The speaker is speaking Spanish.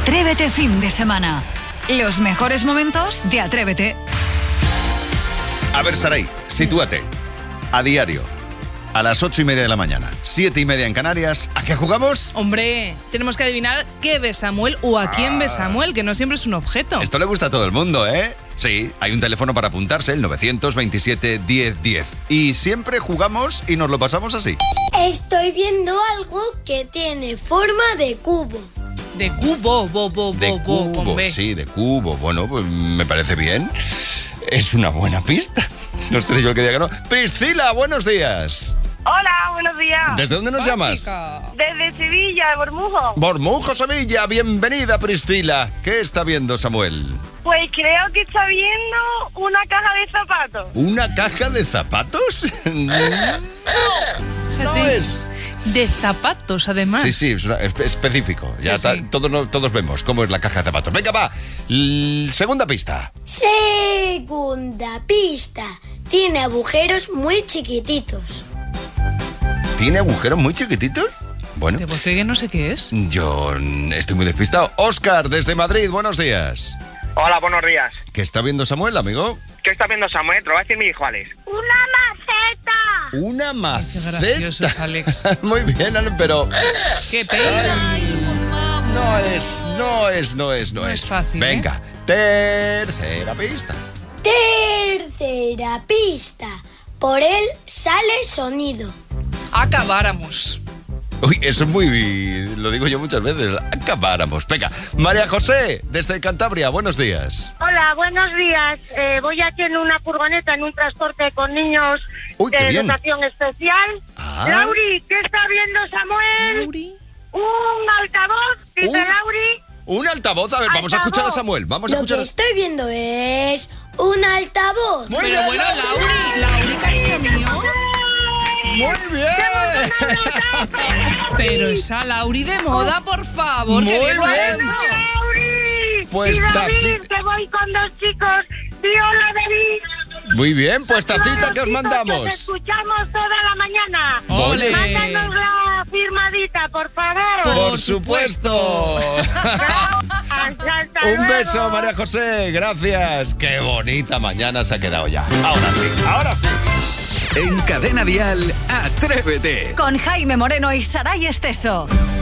Atrévete fin de semana. Los mejores momentos de Atrévete. A ver, Saray, sitúate. A diario, a las 8:30 de la mañana, 7:30 en Canarias. ¿A qué jugamos? Hombre, tenemos que adivinar qué ve Samuel o a quién ve Samuel, que no siempre es un objeto. Esto le gusta a todo el mundo, ¿eh? Sí, hay un teléfono para apuntarse, el 927 1010. Y siempre jugamos y nos lo pasamos así. Estoy viendo algo que tiene forma de cubo. De cubo, De cubo, con B. sí, de cubo. Bueno, pues me parece bien. Es una buena pista. No sé yo el que diga que no. Priscila, buenos días. Hola, buenos días. ¿Desde dónde nos llamas? Desde Sevilla, de Bormujo. Bormujo, Sevilla. Bienvenida, Priscila. ¿Qué está viendo Samuel? Pues creo que está viendo una caja de zapatos. ¿Una caja de zapatos? No es. De zapatos, además. Sí, es específico. Ya Sí, está, sí. todos vemos cómo es la caja de zapatos. Venga, va. Segunda pista. Segunda pista. Tiene agujeros muy chiquititos. ¿Tiene agujeros muy chiquititos? Bueno, ¿Te puedo creer que no sé qué es? yo estoy muy despistado. Óscar, desde Madrid, buenos días. Hola, buenos días. ¿Qué está viendo Samuel, amigo? ¿Qué está viendo Samuel? Te lo va a decir mi hijo Alex. ¡Una maceta! Una Qué maceta. gracioso es, Alex. Muy bien, Ale, pero ¡Qué pena! no es. No es fácil, Venga, tercera pista. Tercera pista. Por él sale sonido. Acabáramos. Uy, eso es muy... Lo digo yo muchas veces. Acabáramos. Venga, María José, desde Cantabria, buenos días. Hola, buenos días. Voy aquí en una furgoneta, en un transporte con niños Uy, qué de bien. dotación especial. Ah. Lauri, ¿qué está viendo Samuel? Lauri. Un altavoz, dice Lauri. Un altavoz. A ver, vamos a Altavoz. escuchar a Samuel. Vamos a Lo escuchar que estoy viendo es un altavoz. Muy Pero bien, bueno, Lauri, cariño mío. Muy bien. Pero esa Lauri de moda, por favor, que Muy bien lo ha bien. hecho. Lauri. Pues y David, tacita. que voy con dos chicos. Hola, David. Muy bien, pues tacita que os Chicos, que te mandamos. escuchamos toda la mañana. Ole. Mándanos la firmadita, por favor. Por supuesto. Hasta Un luego. beso, María José. Gracias. Qué bonita mañana se ha quedado ya. Ahora sí. En Cadena Dial, Atrévete. Con Jaime Moreno y Saray Esteso.